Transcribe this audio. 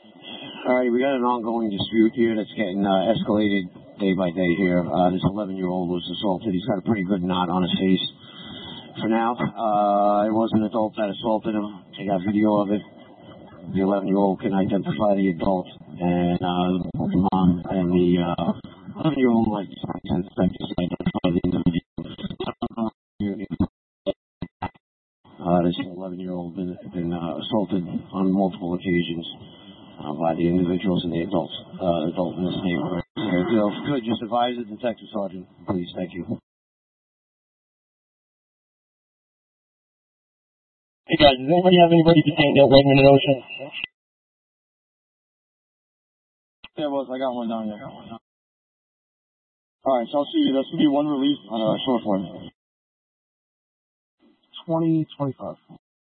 All right, we got an ongoing dispute here that's getting escalated day by day here. This 11-year-old was assaulted. He's got a pretty good knot on his face. For now, it was an adult that assaulted him. They got video of it. The 11-year-old can identify the adult, and the mom and the 11-year-old like to identify the individual. This 11-year-old been assaulted on multiple occasions by the individuals and the adult in this neighborhood. If you could just advise the detective sergeant, please. Thank you. Hey guys, does anybody have anybody detained at Wegman and Ocean? Yeah, boss, I got one down here. Alright, so I'll see you. There should be one release on a short form. 2025.